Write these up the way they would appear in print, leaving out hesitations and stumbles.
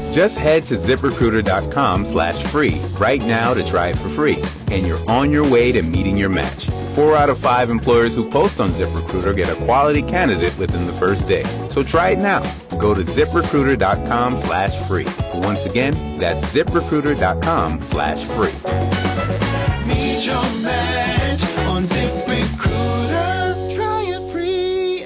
Just head to ZipRecruiter.com/free right now to try it for free, and you're on your way to meeting your match. 4 out of 5 employers who post on ZipRecruiter get a quality candidate within the first day. So try it now. Go to ZipRecruiter.com/free. Once again, that's ZipRecruiter.com/free. Meet your match on ZipRecruiter. Try it free.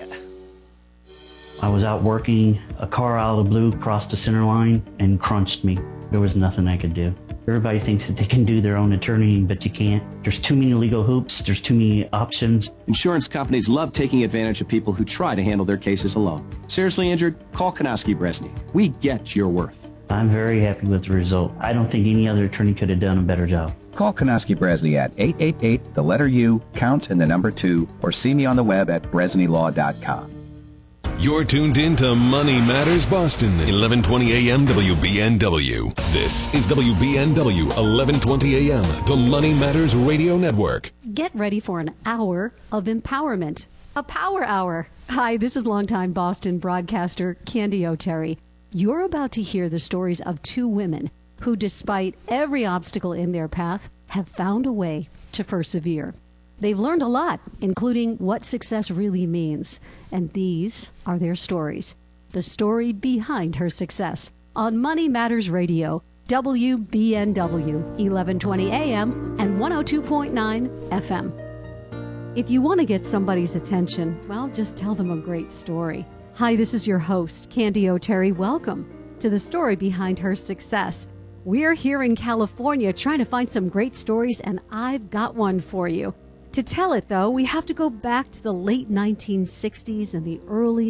I was out working, a car out of the blue crossed the center line and crunched me. There was nothing I could do. Everybody thinks that they can do their own attorney, but you can't. There's too many legal hoops. There's too many options. Insurance companies love taking advantage of people who try to handle their cases alone. Seriously injured? Call Konowski Bresny. We get your worth. I'm very happy with the result. I don't think any other attorney could have done a better job. Call Konowski Bresny at 888, the letter U, count and the number 2, or see me on the web at bresnylaw.com. You're tuned in to Money Matters Boston, 1120 AM WBNW. This is WBNW, 1120 AM, the Money Matters Radio Network. Get ready for an hour of empowerment. A power hour. Hi, this is longtime Boston broadcaster Candy O'Terry. You're about to hear the stories of 2 women who, despite every obstacle in their path, have found a way to persevere. They've learned a lot, including what success really means. And these are their stories. The story behind her success. On Money Matters Radio, WBNW, 1120 AM and 102.9 FM. If you want to get somebody's attention, well, just tell them a great story. Hi, this is your host, Candy O'Terry. Welcome to the story behind her success. We're here in California trying to find some great stories, and I've got one for you. To tell it, though, we have to go back to the late 1960s and the early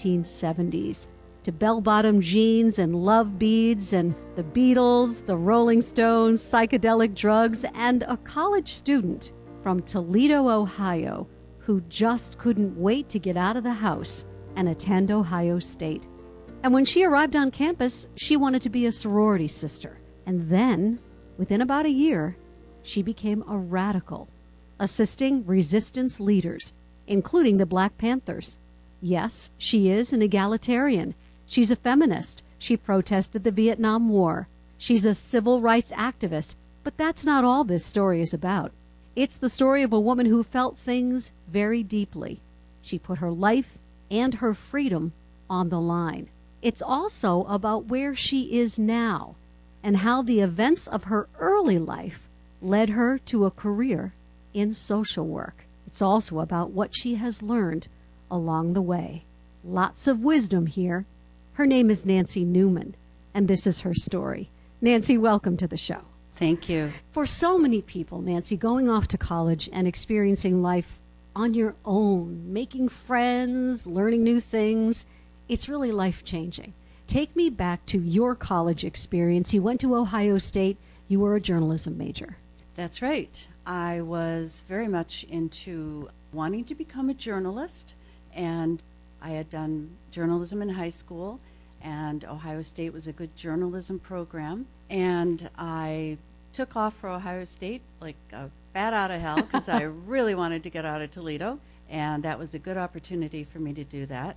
1970s, to bell-bottom jeans and love beads and the Beatles, the Rolling Stones, psychedelic drugs, and a college student from Toledo, Ohio, who just couldn't wait to get out of the house and attend Ohio State. And when she arrived on campus, she wanted to be a sorority sister. And then, within about a year, she became a radical, assisting resistance leaders, including the Black Panthers. Yes, she is an egalitarian. She's a feminist. She protested the Vietnam War. She's a civil rights activist. But that's not all this story is about. It's the story of a woman who felt things very deeply. She put her life and her freedom on the line. It's also about where she is now and how the events of her early life led her to a career in social work. It's also about what she has learned along the way. Lots of wisdom here. Her name is Nancy Newman, and this is her story. Nancy, welcome to the show. Thank you. For so many people, Nancy, going off to college and experiencing life on your own, making friends, learning new things, it's really life-changing. Take me back to your college experience. You went to Ohio State. You were a journalism major. That's right. I was very much into wanting to become a journalist, and I had done journalism in high school, and Ohio State was a good journalism program, and I took off for Ohio State like a bat out of hell because I really wanted to get out of Toledo, and that was a good opportunity for me to do that.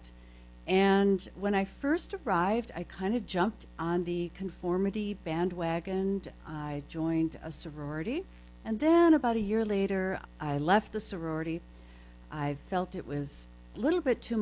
And when I first arrived, I kind of jumped on the conformity bandwagon. I joined a sorority. And then about a year later, I left the sorority. I felt it was a little bit too